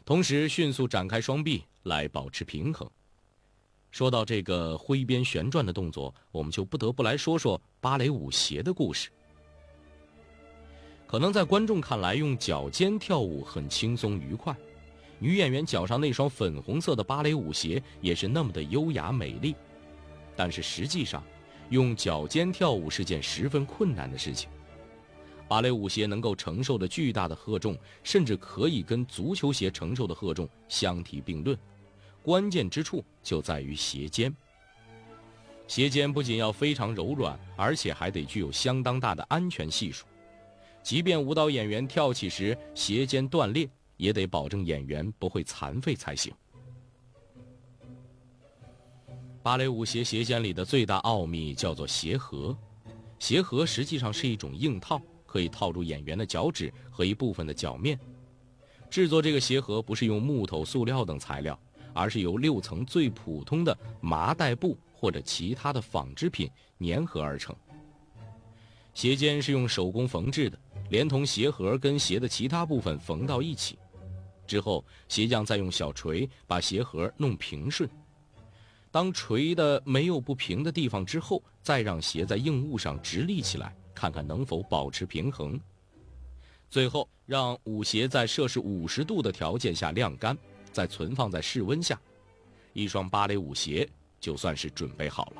同时迅速展开双臂来保持平衡。说到这个挥鞭旋转的动作，我们就不得不来说说芭蕾舞鞋的故事。可能在观众看来，用脚尖跳舞很轻松愉快，女演员脚上那双粉红色的芭蕾舞鞋也是那么的优雅美丽。但是实际上，用脚尖跳舞是件十分困难的事情。芭蕾舞鞋能够承受的巨大的荷重，甚至可以跟足球鞋承受的荷重相提并论。关键之处就在于鞋尖。鞋尖不仅要非常柔软，而且还得具有相当大的安全系数。即便舞蹈演员跳起时鞋尖断裂，也得保证演员不会残废才行。芭蕾舞鞋鞋尖里的最大奥秘叫做鞋盒。鞋盒实际上是一种硬套，可以套住演员的脚趾和一部分的脚面。制作这个鞋盒不是用木头、塑料等材料，而是由6层最普通的麻袋布或者其他的纺织品粘合而成。鞋尖是用手工缝制的，连同鞋盒跟鞋的其他部分缝到一起。之后，鞋匠再用小锤把鞋盒弄平顺。当锤的没有不平的地方之后，再让鞋在硬物上直立起来，看看能否保持平衡。最后，让舞鞋在摄氏50度的条件下晾干，再存放在室温下，一双芭蕾舞鞋就算是准备好了。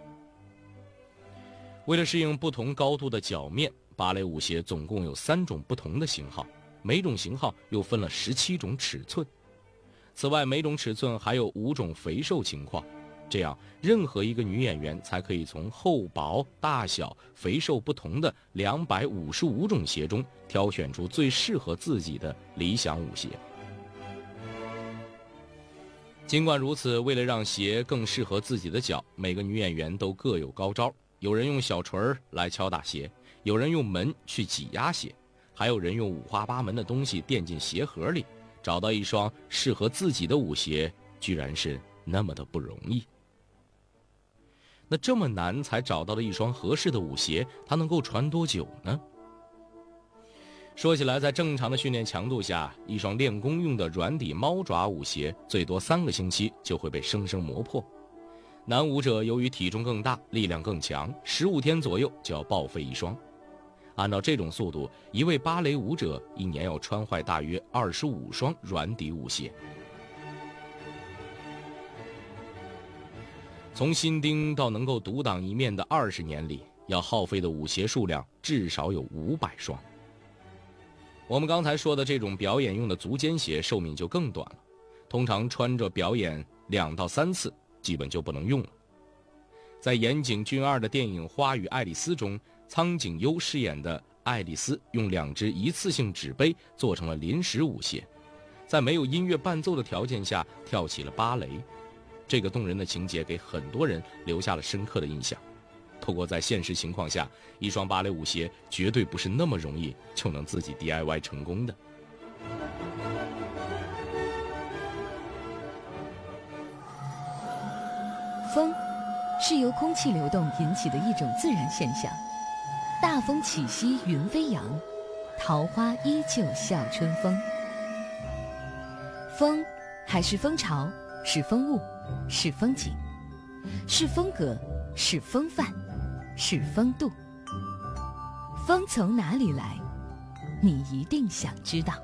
为了适应不同高度的脚面，芭蕾舞鞋总共有3种不同的型号，每种型号又分了17种尺寸。此外，每种尺寸还有5种肥瘦情况，这样任何一个女演员才可以从厚薄、大小、肥瘦不同的255种鞋中挑选出最适合自己的理想舞鞋。尽管如此，为了让鞋更适合自己的脚，每个女演员都各有高招。有人用小锤来敲打鞋，有人用门去挤压鞋，还有人用五花八门的东西垫进鞋盒里，找到一双适合自己的舞鞋，居然是那么的不容易。那这么难才找到了一双合适的舞鞋，它能够穿多久呢？说起来，在正常的训练强度下，一双练功用的软底猫爪舞鞋最多3个星期就会被生生磨破。男舞者由于体重更大，力量更强，15天左右就要报废一双。按照这种速度，一位芭蕾舞者1年要穿坏大约25双软底舞鞋。从新丁到能够独当一面的20年里，要耗费的舞鞋数量至少有500双。我们刚才说的这种表演用的足尖鞋寿命就更短了，通常穿着表演2到3次，基本就不能用了。在岩井俊二的电影《花与爱丽丝》中，苍井优饰演的爱丽丝用2只一次性纸杯做成了临时舞鞋，在没有音乐伴奏的条件下跳起了芭蕾。这个动人的情节给很多人留下了深刻的印象。不过在现实情况下，一双芭蕾舞鞋绝对不是那么容易就能自己 DIY 成功的。 风是由空气流动引起的一种自然现象，大风起兮云飞扬，桃花依旧笑春风。风还是风潮，是风物，是风景，是风格，是风范，是风度。风从哪里来？你一定想知道。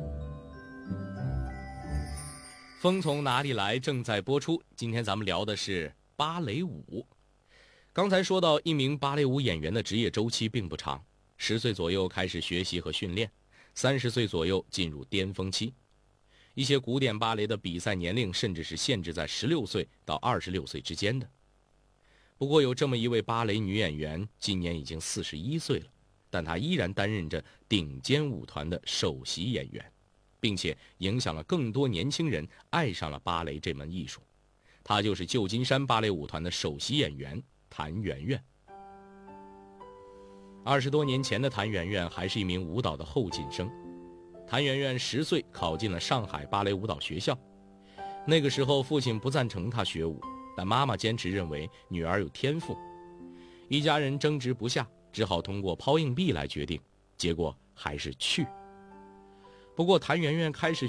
风从哪里来正在播出，今天咱们聊的是芭蕾舞。刚才说到，一名芭蕾舞演员的职业周期并不长，10岁左右开始学习和训练，30岁左右进入巅峰期。一些古典芭蕾的比赛年龄甚至是限制在16岁到26岁之间的。不过有这么一位芭蕾女演员，今年已经41岁了，但她依然担任着顶尖舞团的首席演员，并且影响了更多年轻人爱上了芭蕾这门艺术。她就是旧金山芭蕾舞团的首席演员谭元元。20多年前的谭元元还是一名舞蹈的后进生。谭元元10岁考进了上海芭蕾舞蹈学校。那个时候父亲不赞成她学舞，但妈妈坚持认为女儿有天赋。一家人争执不下，只好通过抛硬币来决定，结果还是去。不过谭元元开始